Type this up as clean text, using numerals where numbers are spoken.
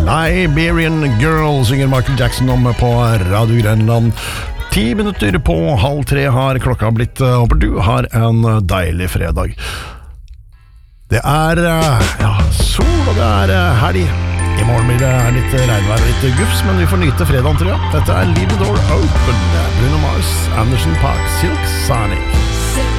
Liberian Girl synger Michael Jackson om på Radio Grenland. 10 minutter på 2:30 har klokka blitt. Håper du har en deilig fredag. Det sol, og det helg. I morgen blir det litt regnvær og litt gufs, men vi får nyte fredagen, tror jeg. Dette Leave the Door Open, Bruno Mars, Anderson Paak, Silk Sonic.